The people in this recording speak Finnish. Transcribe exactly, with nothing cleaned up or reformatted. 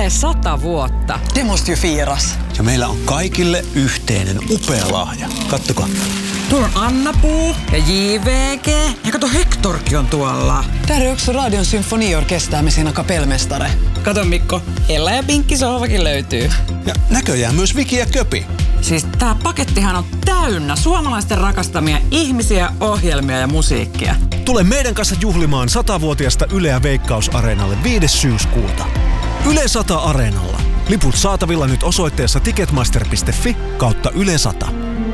Yle sata vuotta. Det måste ju firas. Ja meillä on kaikille yhteinen upea lahja. Kattokaa. Tuolla on Anna-Puu ja J V G. Ja kato, Hectorkin on tuolla. Där är också Radion symfoniorkester med sina kapellmästare. Kato Mikko, Ella ja Pinkki sohvakin löytyy. Ja näköjään myös Viki ja Köpi. Siis tää pakettihan on täynnä suomalaisten rakastamia ihmisiä, ohjelmia ja musiikkia. Tule meidän kanssa juhlimaan satavuotiaasta Yleä Veikkaus-areenalle viides syyskuuta. Yle sata Areenalla. Liput saatavilla nyt osoitteessa ticketmaster piste fi kautta Yle sata.